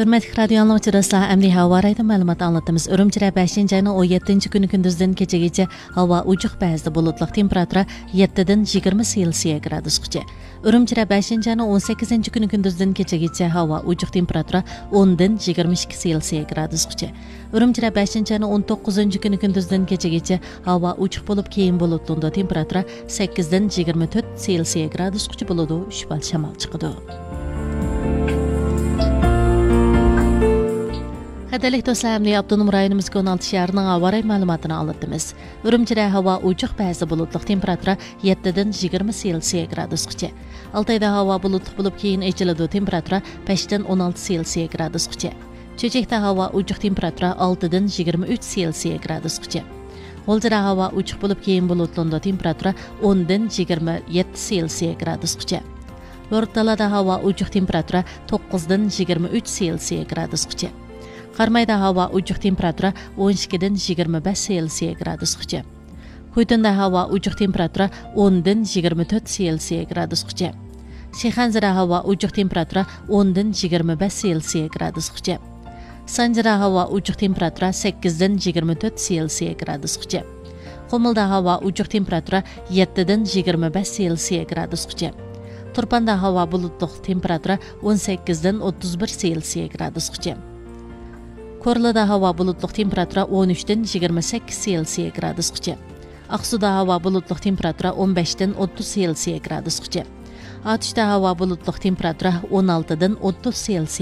Hürmetli radyo anlıqçı dostlar, əmri hava rayda məlumat anlatımız. Ürümçidə 5-ci ayının 17-ci günü gündüzdən keçəcə hava ucuq bəzdə bulutluq, temperatura 7-dən 20 Selsiya gradusqacha. Ürümçidə 5-ci ayının 18-ci günü gündüzdən keçəcə hava ucuq, temperatura 10-dən 22 Selsiya gradusqacha. Ürümçidə 5-ci ayının 19-cu günü gündüzdən keçəcə hava ucuq olub keyin bulutluqda, temperatura 8-dən 24 Selsiya gradusqacha buludu, şübhal şamal çıxıdı. Qadirlik dostlar, əmri Abdunum rayonumuzga 16 şəhərinin hava rayı məlumatını anlatdımız. Ürümçidə hava ucuq, bəzi bulutluq, temperatura 7-dən 20 Selsiya gradusqacha. Altayda hava bulutluq bo'lib keyin echiladi, temperatura 5-dən 16 Selsiya gradusqacha. Çöçəkdə hava ucuq, temperatura 6-dən 23 Selsiya gradusqacha. Olcada hava ucuq bo'lib keyin bulutluqda, temperatura 10-dən 27 Selsiya gradusqacha. Yortdalada hava ucuq, temperatura 9-dən 23 Selsiya gradusqacha. Qarmayda hava ucuq, temperatura 12-dən 25 Selsiya gradusqacha. Xuytunda hava ucuq, temperatura 10-dən 24 Selsiya gradusqacha. Şixanzada hava ucuq, temperatura 10-dən 25 Selsiya gradusqacha. Sanjada hava ucuq, temperatura 8-dən 24 Selsiya gradusqacha. Qumulda hava ucuq, temperatura 7-dən 25 Selsiya gradusqacha. Turpanda hava bulutluq, temperatura 18-dən 31 Selsiya gradusqacha. Korlada hava bulutluq, temperatura 13-dən 28 Selsiya gradusqacha. Aqsuda hava bulutluq, temperatura 15-dən 30 Selsiya gradusqacha. Atışda hava bulutluq, temperatura 16-dən 30 Selsiya